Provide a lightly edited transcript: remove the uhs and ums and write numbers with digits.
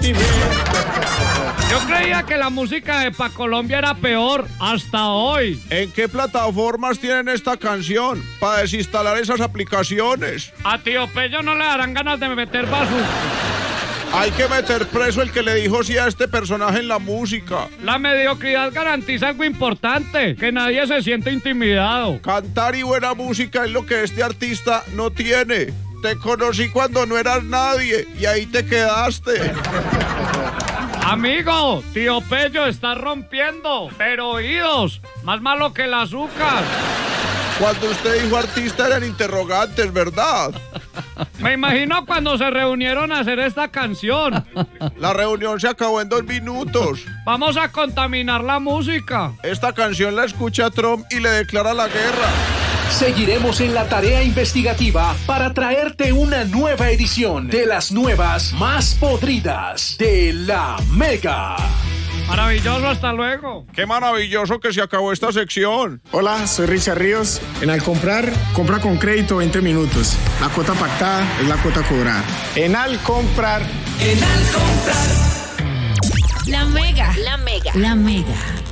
sentimiento. Yo creía que la música de Pa' Colombia era peor, hasta hoy. ¿En qué plataformas tienen esta canción para desinstalar esas aplicaciones? A Tío Pello no le darán ganas de meter basura. Hay que meter preso el que le dijo sí a este personaje en la música. La mediocridad garantiza algo importante, que nadie se siente intimidado. Cantar y buena música es lo que este artista no tiene. Te conocí cuando no eras nadie y ahí te quedaste. Amigo, Tío Pello está rompiendo, pero oídos, más malo que el azúcar. Cuando usted dijo artista eran interrogantes, ¿verdad? Me imagino cuando se reunieron a hacer esta canción. La reunión se acabó en 2 minutos. Vamos a contaminar la música. Esta canción la escucha Trump y le declara la guerra. Seguiremos en la tarea investigativa para traerte una nueva edición de las nuevas más podridas de La Mega. Maravilloso, hasta luego. Qué maravilloso que se acabó esta sección. Hola, soy Richard Ríos. En Al Comprar, compra con crédito 20 minutos. La cuota pactada es la cuota cobrada. En Al Comprar. La Mega. La Mega. La Mega.